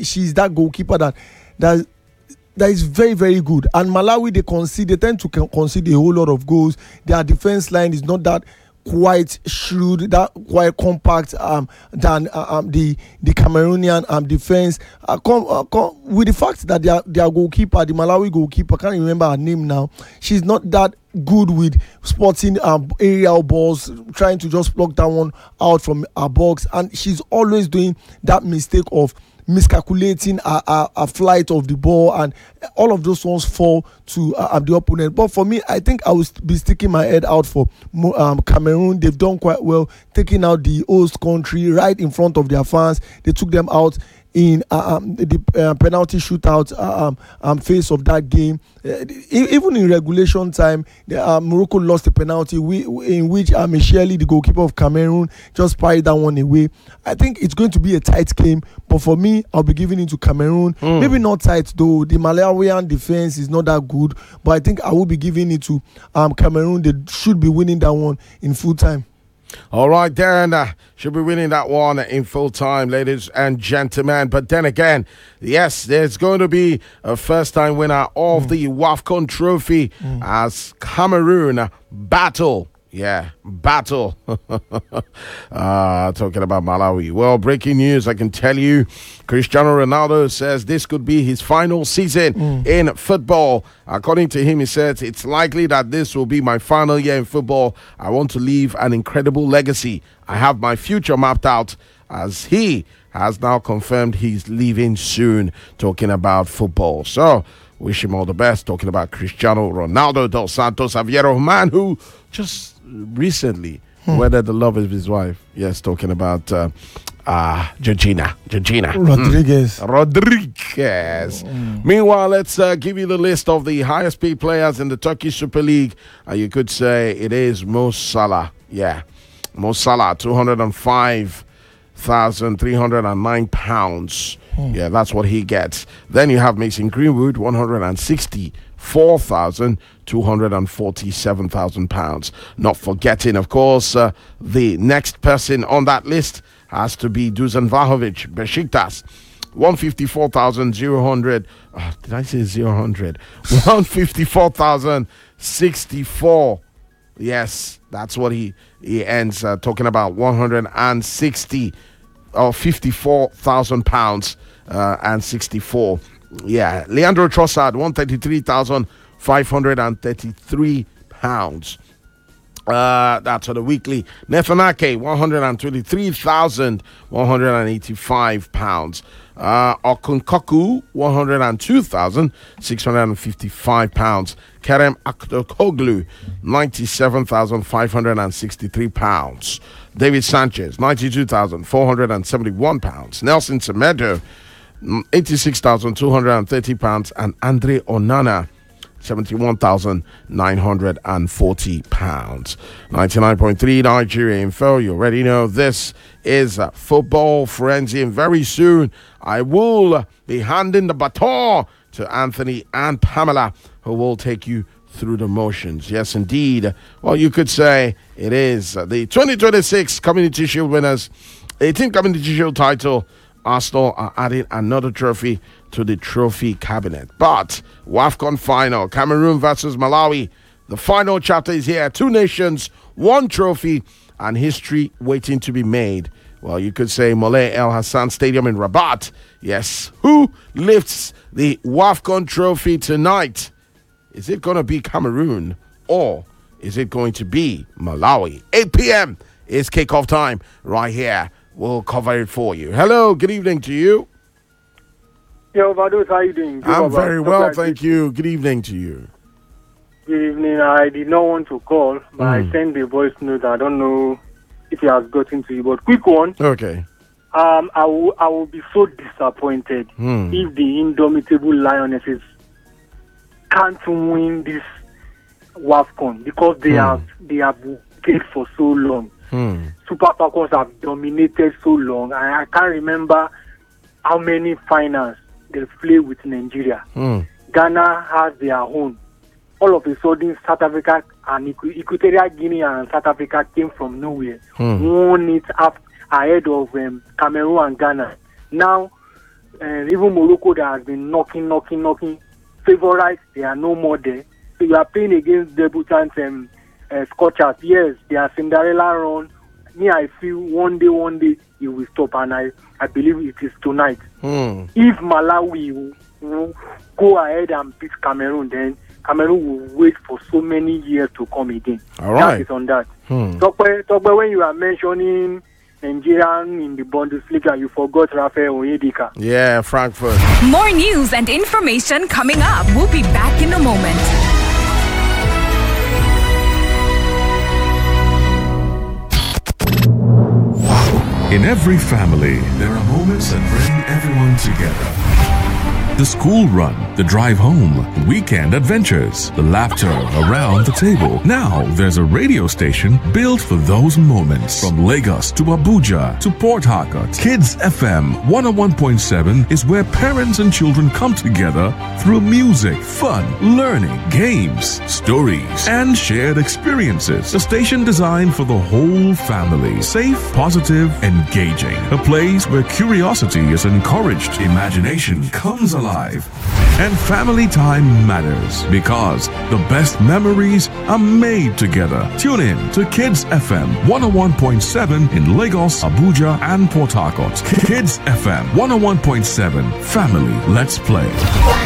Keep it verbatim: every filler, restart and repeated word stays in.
she's that goalkeeper that that that is very, very good. And Malawi, they concede, they tend to concede a whole lot of goals. Their defense line is not that quite shrewd, that quite compact um, than uh, um, the the Cameroonian um, defense. Uh, com, uh, com, with the fact that their their goalkeeper, the Malawi goalkeeper, I can't remember her name now. She's not that good with spotting um, aerial balls, trying to just pluck that one out from her box, and she's always doing that mistake of miscalculating a, a, a flight of the ball, and all of those ones fall to uh, the opponent. But for me, I think I will be sticking my head out for um, Cameroon. They've done quite well, taking out the host country right in front of their fans. They took them out in uh, um, the uh, penalty shootout uh, um, um, phase of that game. Uh, even in regulation time, the, uh, Morocco lost a penalty we, in which uh, Micheli, the goalkeeper of Cameroon, just parried that one away. I think it's going to be a tight game, but for me, I'll be giving it to Cameroon. Mm. Maybe not tight though. The Malawian defense is not that good, but I think I will be giving it to um, Cameroon. They should be winning that one in full time. All right, then, uh, should be winning that one in full time, ladies and gentlemen. But then again, yes, there's going to be a first-time winner of mm. the WAFCON Trophy mm. as Cameroon battle. Yeah, battle. uh, talking about Malawi. Well, breaking news, I can tell you, Cristiano Ronaldo says this could be his final season mm. in football. According to him, he says, it's likely that this will be my final year in football. I want to leave an incredible legacy. I have my future mapped out, as he has now confirmed he's leaving soon, talking about football. So, wish him all the best, talking about Cristiano Ronaldo dos Santos Aveiro, man who just recently hmm. weathered the love of his wife. Yes, talking about uh, uh, Georgina. Georgina. Rodriguez. Mm. Rodriguez. Mm. Meanwhile, let's uh, give you the list of the highest paid players in the Turkish Super League. Uh, you could say it is Mo Salah. Yeah. Mo Salah, two hundred five thousand three hundred nine pounds. Hmm. Yeah, that's what he gets. Then you have Mason Greenwood, one hundred sixty-four thousand two hundred forty-seven thousand pounds. Not forgetting, of course, uh, the next person on that list has to be Dusan Vlahovic, Besiktas. one hundred fifty-four thousand hundred. Oh, did I say zero hundred? one hundred fifty-four thousand sixty-four. Yes, that's what he, he ends uh, talking about. one hundred sixty or fifty-four thousand pounds uh, and sixty-four. Yeah, Leandro Trossard, one hundred thirty-three thousand five hundred thirty-three pounds. Uh, that's for the weekly. Nathan Ake, one hundred twenty-three thousand one hundred eighty-five pounds. Uh, Okunkoku, one hundred two thousand six hundred fifty-five pounds. Kerem Aktokoglu, ninety-seven thousand five hundred sixty-three pounds. David Sanchez, ninety-two thousand four hundred seventy-one pounds. Nelson Semedo, eighty-six thousand two hundred thirty pounds. And Andre Onana, seventy-one thousand nine hundred forty pounds. ninety-nine point three Nigeria Info. You already know this is uh, Football Frenzy, and very soon I will be handing the baton to Anthony and Pamela, who will take you through the motions. Yes, indeed. Well, you could say it is uh, the twenty twenty-six Community Shield winners, eighteenth Community Shield title. Arsenal are adding another trophy to the trophy cabinet. But WAFCON final, Cameroon versus Malawi. The final chapter is here. Two nations, one trophy, and history waiting to be made. Well, you could say Moulay El Hassan Stadium in Rabat. Yes. Who lifts the WAFCON trophy tonight? Is it going to be Cameroon, or is it going to be Malawi? eight p.m. is kickoff time right here. We'll cover it for you. Hello, good evening to you. Yo, Vados, how are you doing? I'm very well, thank you. Good evening to you. Good evening. I did not want to call, but mm. I sent the voice note. I don't know if it has gotten to you, but quick one. Okay. Um, I will, I will be so disappointed mm. if the indomitable Lionesses can't win this WAFCON, because they mm. have they have played for so long. Hmm. Super Falcons have dominated so long, and I can't remember how many finals they play with Nigeria. Hmm. Ghana has their own. All of a sudden, South Africa and Equatorial Guinea and South Africa came from nowhere, hmm. won it up ahead of um, Cameroon and Ghana. Now, and even Morocco that has been knocking, knocking, knocking. Favorites, they are no more there. So you are playing against debutants and uh, Scorchers. Yes, they are Cinderella run. Me, I feel one day, one day, it will stop, and I, I believe it is tonight. Hmm. If Malawi will, will go ahead and beat Cameroon, then Cameroon will wait for so many years to come again. All right. That is on that. Hmm. Tokwe, Tokwe, when you are mentioning Nigerian in the Bundesliga, you forgot Rafael Onyedika. Yeah, Frankfurt. More news and information coming up. We'll be back in a moment. In every family, there are moments that bring everyone together. The school run, the drive home, weekend adventures, the laughter around the table. Now there's a radio station built for those moments. From Lagos to Abuja to Port Harcourt, Kids F M one oh one point seven is where parents and children come together through music, fun, learning, games, stories, and shared experiences. A station designed for the whole family. Safe, positive, engaging. A place where curiosity is encouraged, imagination comes alive, and family time matters because the best memories are made together. Tune in to Kids F M one oh one point seven in Lagos, Abuja, and Port Harcourt. Kids F M one oh one point seven. Family, let's play.